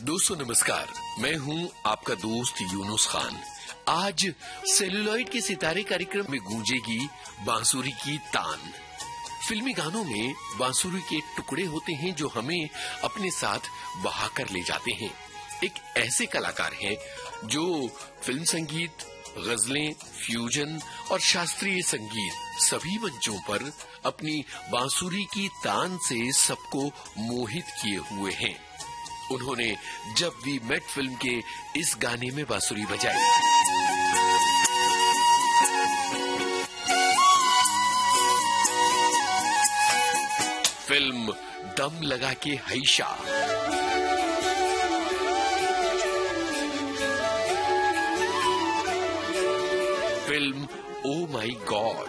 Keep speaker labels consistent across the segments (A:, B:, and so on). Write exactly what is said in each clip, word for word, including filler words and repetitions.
A: दोस्तों नमस्कार, मैं हूं आपका दोस्त यूनुस खान। आज सेलुलॉइड के सितारे कार्यक्रम में गूंजेगी बांसुरी की तान। फिल्मी गानों में बांसुरी के टुकड़े होते हैं जो हमें अपने साथ बहा कर ले जाते हैं। एक ऐसे कलाकार हैं जो फिल्म संगीत, गजलें, फ्यूजन और शास्त्रीय संगीत सभी मंचों पर अपनी बांसुरी की तान से सबको मोहित किए हुए हैं। उन्होंने जब वी मेट फिल्म के इस गाने में बांसुरी बजाई। फिल्म दम लगा के हैशा। फिल्म ओ माई गॉड।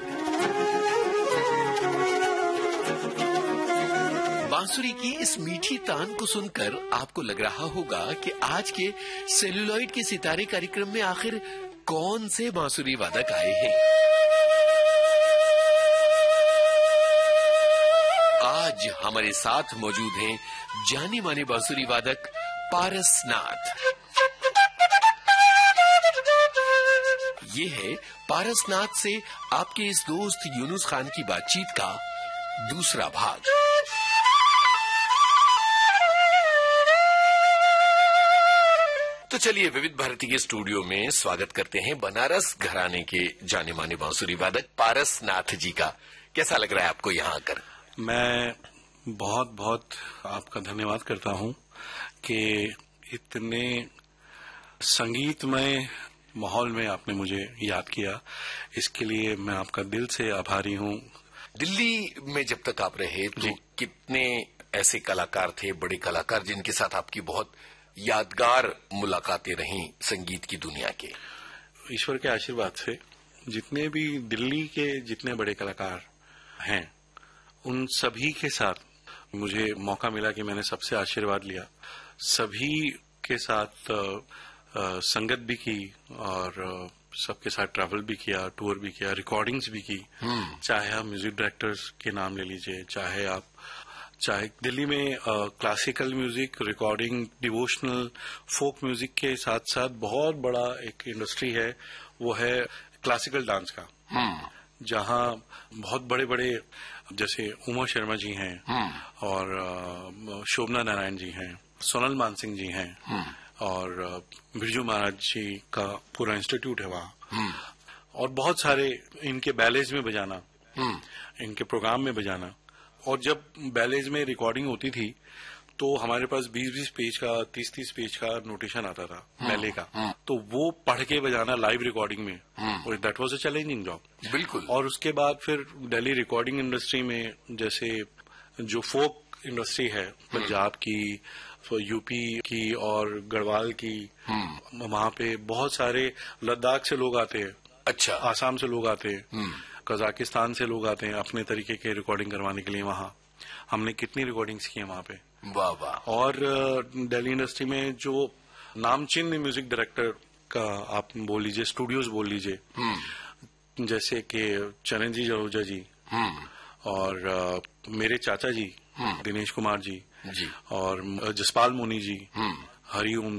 A: बांसुरी की इस मीठी तान को सुनकर आपको लग रहा होगा कि आज के सेलुलॉइड के सितारे कार्यक्रम में आखिर कौन से बांसुरी वादक आए हैं। आज हमारे साथ मौजूद हैं जाने माने बांसुरी वादक पारसनाथ। ये है पारसनाथ से आपके इस दोस्त यूनुस खान की बातचीत का दूसरा भाग। तो चलिए विविध भारती के स्टूडियो में स्वागत करते हैं बनारस घराने के जाने माने बांसुरी वादक पारसनाथ जी का। कैसा लग रहा है आपको यहाँ आकर?
B: मैं बहुत बहुत आपका धन्यवाद करता हूँ कि इतने संगीतमय माहौल में आपने मुझे याद किया। इसके लिए मैं आपका दिल से आभारी हूँ।
A: दिल्ली में जब तक आप रहे तो कितने ऐसे कलाकार थे, बड़े कलाकार, जिनके साथ आपकी बहुत यादगार मुलाकातें रहीं संगीत की दुनिया के?
B: ईश्वर के आशीर्वाद से जितने भी दिल्ली के जितने बड़े कलाकार हैं उन सभी के साथ मुझे मौका मिला कि मैंने सबसे आशीर्वाद लिया। सभी के साथ आ, आ, संगत भी की और आ, सबके साथ ट्रैवल भी किया, टूर भी किया, रिकॉर्डिंग्स भी की। चाहे आप म्यूजिक डायरेक्टर्स के नाम ले लीजिए, चाहे आप चाहे दिल्ली में classical music, recording, devotional, folk music के साथ साथ बहुत बड़ा एक इंडस्ट्री है, वो है क्लासिकल डांस का, जहां बहुत बड़े बड़े जैसे उमा शर्मा जी हैं और शोभना नारायण जी हैं, सोनल मानसिंह जी हैं और बिरजू महाराज जी का पूरा इंस्टीट्यूट है वहां, और बहुत सारे इनके बैलेज में बजाना, इनके प्रोग्राम में बजाना। और जब बैलेज में रिकॉर्डिंग होती थी तो हमारे पास बीस बीस पेज का, तीस तीस पेज का नोटेशन आता था बैले का, तो वो पढ़ के बजाना लाइव रिकॉर्डिंग में, और that was a challenging job.
A: बिल्कुल।
B: और उसके बाद फिर दिल्ली रिकॉर्डिंग इंडस्ट्री में जैसे जो फोक इंडस्ट्री है, पंजाब की, यूपी की और गढ़वाल की, वहां पे बहुत सारे लद्दाख से लोग आते हैं,
A: अच्छा,
B: आसाम से लोग आते हैं, कजाकिस्तान से लोग आते हैं अपने तरीके के रिकॉर्डिंग करवाने के लिए। वहां हमने कितनी रिकॉर्डिंग्स की है वहां पे।
A: वाह वाह।
B: और दिल्ली इंडस्ट्री में जो नामचीन म्यूजिक डायरेक्टर का आप बोल लीजिए, स्टूडियोज बोल लीजिए, जैसे कि चरणजीत आहूजा जी और आ, मेरे चाचा जी दिनेश कुमार जी, जी और जसपाल मुनि जी, हरिओम